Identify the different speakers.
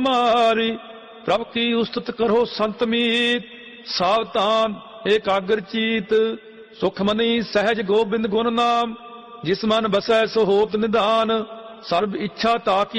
Speaker 1: ਮਾਰੀ। ਪ੍ਰਭ ਕੀ ਉਸਤਤ ਕਰੋ ਸੰਤ ਮੀਤ, ਸਾਵਧਾਨ ਏਕਾਗਰ ਚੀਤ। ਸੁਖ ਮਨੀ ਸਹਿਜ ਗੋਬਿੰਦ ਗੁਣ ਨਾਮ, ਜਿਸ ਮਨ ਬਸੈ ਸੋ ਹੋਤ ਨਿਧਾਨ। ਸਰਬ ਇੱਛਾ ਤਾ ਕੀ